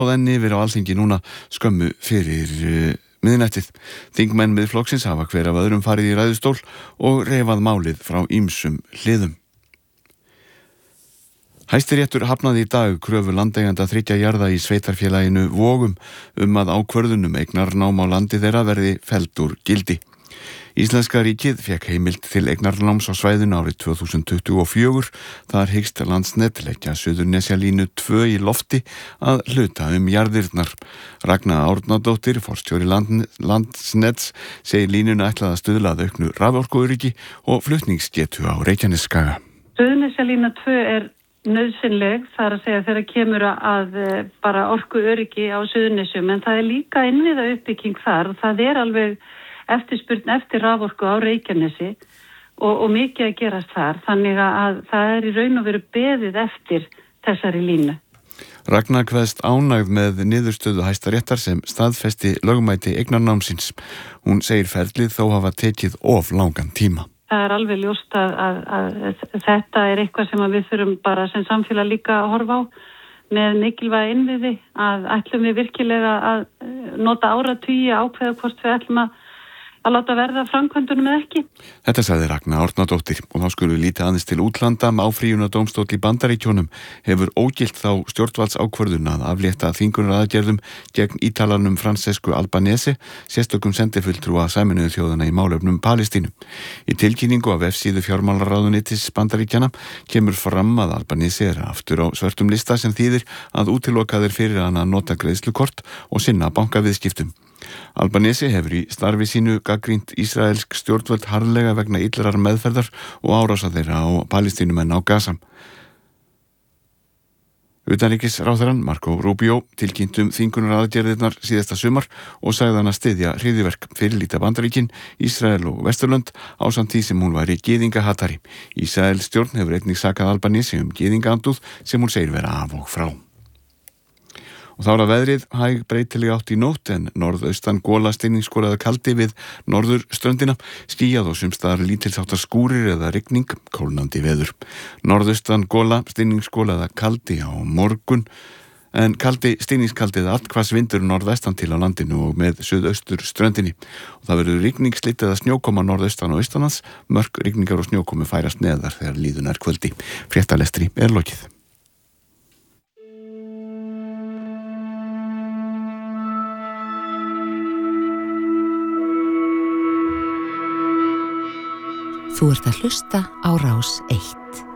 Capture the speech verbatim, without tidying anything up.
og enn yfir á Alþingi núna skömmu fyrir uh, miðnættið. Þingmenn Miðflokksins hafa hver af öðrum farið í ræðustól og reifað málið frá ýmsum hliðum. Hæstiréttur hafnaði í dag kröfu landeiganda þriggja jarða í sveitarfélaginu Vogum um að ákvörðunum eignarnám á landi þeirra verði felld úr gildi. Íslenska ríkið fékk heimild til eignarnáms á svæðinu árið tvö þúsund tuttugu og fjögur. Þar hyggst Landsnet leggja Suðurnesjalínu tvö í lofti að hluta um jarðirnar. Ragna Árnadóttir, forstjóri land, Landsnets, segir línuna ætlað að stuðla að auknu raforkuöryggi og flutningsgetu á Reykjanesskaga. Suðurnesjalína tvö er nauðsynleg, þar að segja þegar kemur að bara orkuöryggi á Suðurnesjum, en það er líka innviða uppbygging þar og það er alveg eftirspurn eftir raforku á Reykjanesi og, og mikið að gerast þar, þannig að það er í raun og veru beðið eftir þessari línu. Ragnar kveðst ánægð með niðurstöðu Hæstaréttar sem staðfesti lögmæti eignarnámsins. Hún segir ferlið þó hafa tekið of langan tíma. Það er alveg ljóst að, að, að þetta er eitthvað sem við þurfum bara sem samfélag líka að horfa á með mikilvæga innviði, að ætlum við virkilega að nota áratugi ákveða hvort við ætlum að að láta verða framkvæmdunum eða ekki. Þetta sagði Ragna Árnadóttir og þá skulum við lítið aðeins til útlanda. Áfrýjunardómstóll í Bandaríkjunum hefur ógilt þá stjórnvaldsákvörðun að aflétta þvingunaraðgerðum gegn Ítalanum Francesco Albanese, sérstökum sendifulltrúa Sameinuðu þjóðanna í málefnum Palestínu. Í tilkynningu af vefsíðu fjármálaráðuneytis Bandaríkjanna kemur fram að Albanese er aftur á svörtum lista sem þýðir að útilokaðir fyrir hann að nota greiðslukort og sinna bankaviðskiptum. Albanese hefur í starfi sínu gagnrýnt ísraelsk stjórnvöld harðlega vegna illrar meðferðar og árása þeirra á Palestínumenn á Gaza. Utanríkisráðherrann Marco Rubio tilkynntum þvingunaraðgerðirnar síðasta sumar og sagði hann að styðja hryðjuverk, fyrirlíta Bandaríkin, Ísrael og Vesturlönd ásamt því sem hún væri gyðingahatari. Ísrael stjórn hefur einnig sakað Albanese um gyðingaandúð sem hún segir vera af og frá. Og þá er að veðrið hæg breytileg átt í nótt en norðaustan gola stinningsskóla eða kaldi við norður ströndina, skýjað og sums staðar lítilsháttar skúrir eða rigning, kólnandi veður. Norðaustan gola stinningsskóla eða kaldi á morgun en kaldi stinningskaldi eða allhvass vindur norðvestan til á landinu og með suðaustur ströndinni. Og það verður rigning slitt eða snjókoma norðaustan og austanlands, mörg rigningar og snjókomi færast neðar þegar líður nær kvöldi. Fréttalestri er lokið. Þú ert að hlusta á Rás eitt.